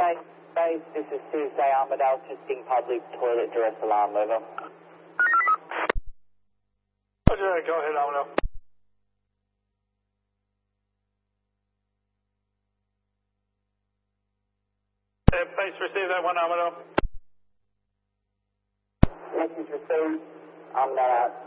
Base, this is Tuesday Armidale, testing public toilet duress alarm, over. Roger, go ahead, Armidale. Base, receive that one, Armidale. Message received, Armidale out.